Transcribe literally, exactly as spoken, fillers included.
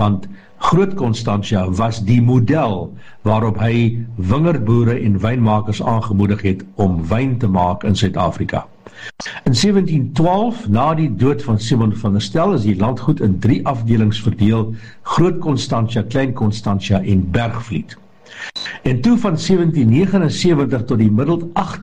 want Groot Constantia was die model waarop hy wingerdboere en wynmakers aangemoedig het om wyn te maak in Suid-Afrika. In sewentien twaalf, na die dood van Simon van der Stel, is die landgoed in drie afdelings verdeel: Groot Constantia, Klein Constantia en Bergvliet. En toe van sewentien negenensewentig tot die middel